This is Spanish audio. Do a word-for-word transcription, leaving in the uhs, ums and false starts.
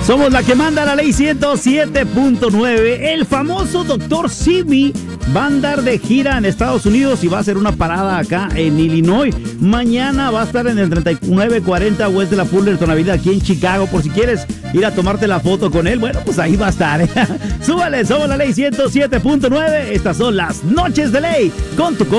Somos la que manda la ley ciento siete punto nueve. El famoso doctor Simi va a andar de gira en Estados Unidos y va a hacer una parada acá en Illinois. Mañana va a estar en el treinta y nueve cuarenta West de la Fullerton Avenida aquí en Chicago. Por si quieres ir a tomarte la foto con él, bueno, pues ahí va a estar. Súbale, somos la ley ciento siete punto nueve. Estas son las noches de ley con tu